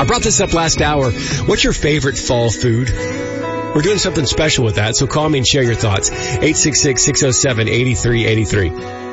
I brought this up last hour. What's your favorite fall food? We're doing something special with that, so call me and share your thoughts. 866-607-8383.